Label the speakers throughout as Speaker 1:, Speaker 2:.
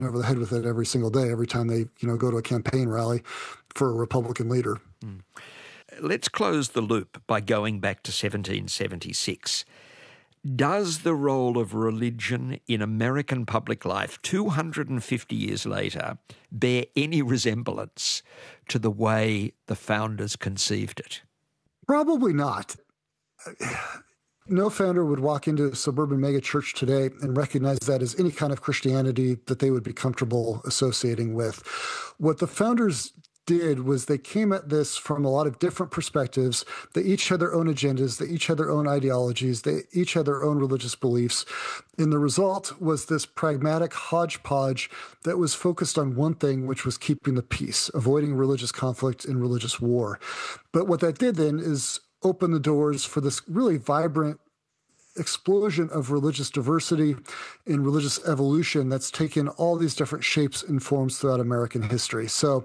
Speaker 1: over the head with it every single day, every time they, go to a campaign rally for a Republican leader.
Speaker 2: Let's close the loop by going back to 1776. Does the role of religion in American public life 250 years later bear any resemblance to the way the founders conceived it?
Speaker 1: Probably not. No founder would walk into a suburban megachurch today and recognize that as any kind of Christianity that they would be comfortable associating with. What the founders did was they came at this from a lot of different perspectives. They each had their own agendas. They each had their own ideologies. They each had their own religious beliefs. And the result was this pragmatic hodgepodge that was focused on one thing, which was keeping the peace, avoiding religious conflict and religious war. But what that did then is open the doors for this really vibrant explosion of religious diversity and religious evolution that's taken all these different shapes and forms throughout American history. So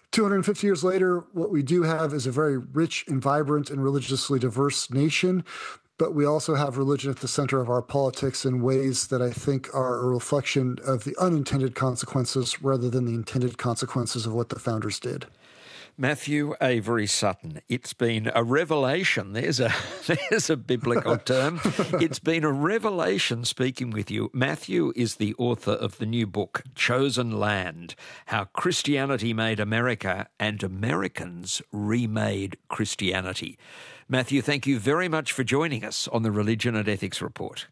Speaker 1: 250 years later, what we do have is a very rich and vibrant and religiously diverse nation, but we also have religion at the center of our politics in ways that I think are a reflection of the unintended consequences rather than the intended consequences of what the founders did.
Speaker 2: Matthew Avery Sutton, it's been a revelation. There's a biblical term. It's been a revelation speaking with you. Matthew is the author of the new book, Chosen Land, How Christianity Made America and Americans Remade Christianity. Matthew, thank you very much for joining us on the Religion and Ethics Report.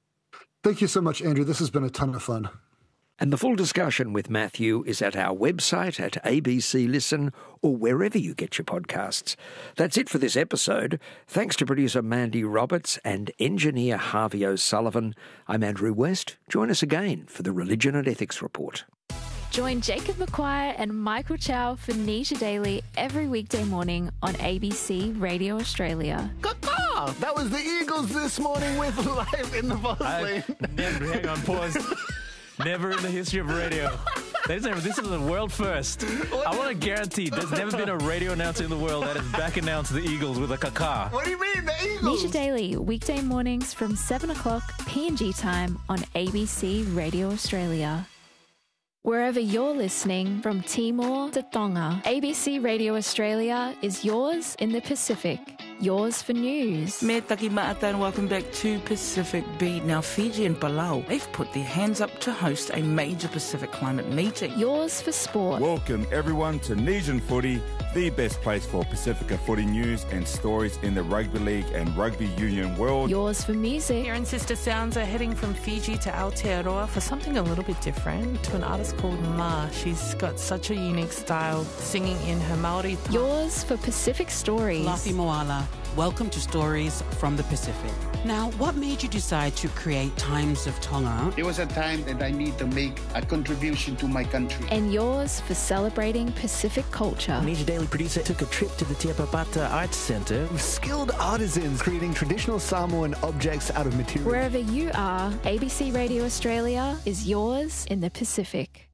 Speaker 1: Thank you so much, Andrew. This has been a ton of fun.
Speaker 2: And the full discussion with Matthew is at our website at ABC Listen or wherever you get your podcasts. That's it for this episode. Thanks to producer Mandy Roberts and engineer Harvey O'Sullivan. I'm Andrew West. Join us again for the Religion and Ethics Report.
Speaker 3: Join Jacob McQuire and Michael Chow for Nisha Daily every weekday morning on ABC Radio Australia.
Speaker 4: Caw-caw! That was the Eagles this morning with Live in the Fast Lane.
Speaker 5: Hang on, pause. Never in the history of radio. This is a world first. I want to guarantee there's never been a radio announcer in the world that has back announced the Eagles with a caca.
Speaker 4: What do you mean, the Eagles?
Speaker 3: Nisha Daily, weekday mornings from 7 o'clock PNG time on ABC Radio Australia. Wherever you're listening, from Timor to Tonga, ABC Radio Australia is yours in the Pacific. Yours for news.
Speaker 6: Me taki maata and welcome back to Pacific Beat. Now, Fiji and Palau, they've put their hands up to host a major Pacific climate meeting.
Speaker 3: Yours for sport.
Speaker 7: Welcome everyone to Nesian Footy, the best place for Pacifica footy news and stories in the rugby league and rugby union world.
Speaker 3: Yours for music.
Speaker 8: Here in Sister Sounds are heading from Fiji to Aotearoa for something a little bit different, to an artist called Ma. She's got such a unique style, singing in her Maori.
Speaker 3: Yours for Pacific Stories.
Speaker 9: Lafi Moala. Welcome to Stories from the Pacific. Now, what made you decide to create Times of Tonga?
Speaker 10: There was a time that I need to make a contribution to my country.
Speaker 3: And yours for celebrating Pacific culture.
Speaker 11: Nisha Daily producer took a trip to the Te Apapata Arts Centre with skilled artisans creating traditional Samoan objects out of material.
Speaker 3: Wherever you are, ABC Radio Australia is yours in the Pacific.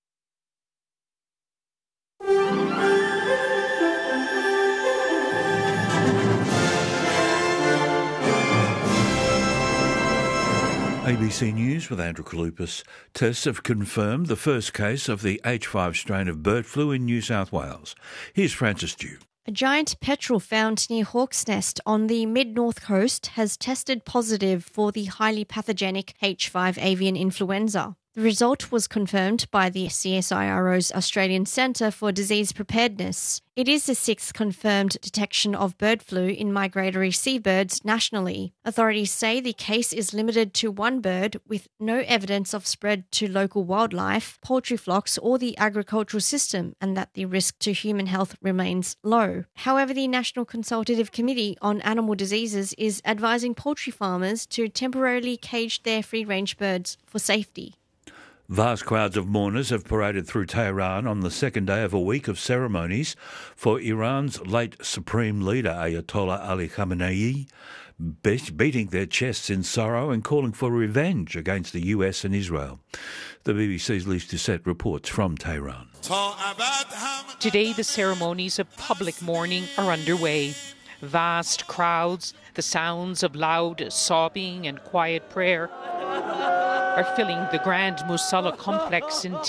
Speaker 12: ABC News with Andrew Kalupas. Tests have confirmed the first case of the H5 strain of bird flu in New South Wales. Here's Francis Dew.
Speaker 13: A giant petrel found near Hawk's Nest on the mid-north coast has tested positive for the highly pathogenic H5 avian influenza. The result was confirmed by the CSIRO's Australian Centre for Disease Preparedness. It is the sixth confirmed detection of bird flu in migratory seabirds nationally. Authorities say the case is limited to one bird with no evidence of spread to local wildlife, poultry flocks or the agricultural system, and that the risk to human health remains low. However, the National Consultative Committee on Animal Diseases is advising poultry farmers to temporarily cage their free-range birds for safety.
Speaker 12: Vast crowds of mourners have paraded through Tehran on the second day of a week of ceremonies for Iran's late Supreme Leader Ayatollah Ali Khamenei, beating their chests in sorrow and calling for revenge against the US and Israel. The BBC's Lise Doucette reports from Tehran.
Speaker 14: Today, the ceremonies of public mourning are underway. Vast crowds, the sounds of loud sobbing and quiet prayer. are filling the Grand Musalla complex in